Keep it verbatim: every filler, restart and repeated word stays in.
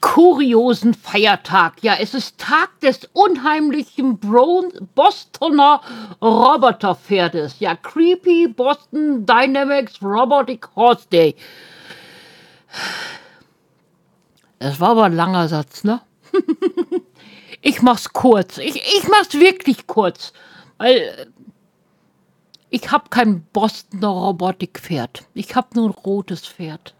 kuriosen Feiertag. Ja, es ist Tag des unheimlichen Bron Bostoner Roboterpferdes. Ja, Creepy Boston Dynamics Robotic Horse Day. Das war aber ein langer Satz, ne? Ich mach's kurz. Ich, ich mach's wirklich kurz. Weil ich hab kein Bostoner Robotikpferd. Ich hab nur ein rotes Pferd.